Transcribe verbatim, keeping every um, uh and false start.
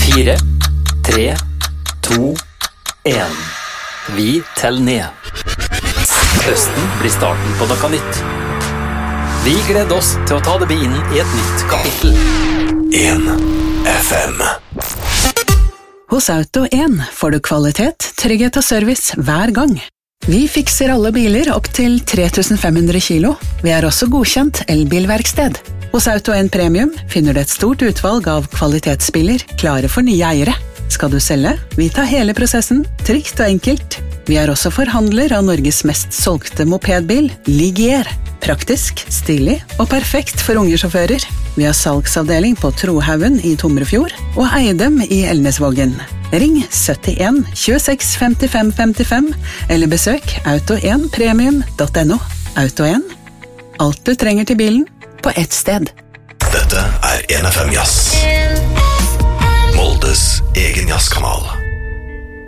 Fire, tre, to, en. Vi teller ned. Høsten blir starten på noe nytt. Vi gleder oss til å ta det med inn i et nytt kapittel. en F M. Hos Auto en får du kvalitet, trygghet og service hver gang. Vi fikser alle biler opp til tre tusen fem hundre kilo. Vi er også godkjent elbilverksted. Hos Auto en Premium finner du et stort utvalg av kvalitetsbiler klare for nye eiere. Skal du selge? Vi tar hele prosessen, trygt og enkelt. Vi er også forhandler av Norges mest solgte mopedbil, Ligier. Praktisk, stilig og perfekt for unge sjåfører. Vi har salgsavdeling på Trohaugen i Tomrefjord og Eidem i Elnesvågen. Ring syttien tjueseks femtifem femtifem eller besøk auto en premium punktum no. Auto en. Alt du trenger til bilen på ett sted. Dette er en F M Jazz. Moldes egen jazzkanal.